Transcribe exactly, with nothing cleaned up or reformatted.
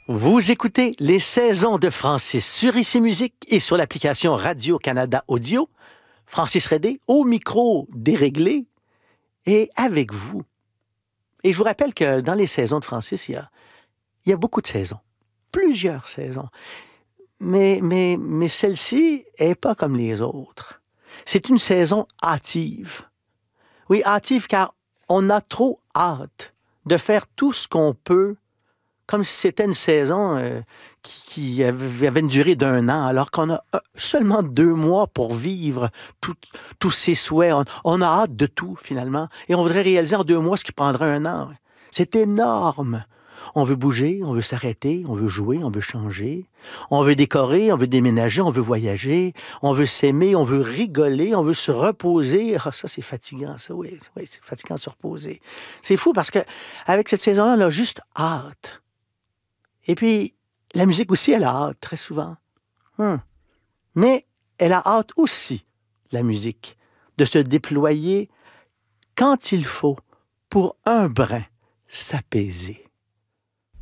Vous écoutez Les Saisons de Francis sur Ici Musique et sur l'application Radio-Canada Audio. Francis Redé au micro déréglé et avec vous. Et je vous rappelle que dans les saisons de Francis, il y a, il y a beaucoup de saisons, plusieurs saisons. Mais, mais, mais celle-ci n'est pas comme les autres. C'est une saison hâtive. Oui, hâtive car on a trop hâte de faire tout ce qu'on peut, comme si c'était une saison euh, qui, qui avait une durée d'un an, alors qu'on a seulement deux mois pour vivre tout, tous ces souhaits. On, on a hâte de tout, finalement, et on voudrait réaliser en deux mois ce qui prendrait un an. C'est énorme. On veut bouger, on veut s'arrêter, on veut jouer, on veut changer, on veut décorer, on veut déménager, on veut voyager, on veut s'aimer, on veut rigoler, on veut se reposer. Ah, ça, c'est fatigant, ça, oui, oui, c'est fatigant de se reposer. C'est fou parce que avec cette saison-là, on a juste hâte. Et puis, la musique aussi, elle a hâte, très souvent. Hum. Mais elle a hâte aussi, la musique, de se déployer quand il faut pour un brin s'apaiser.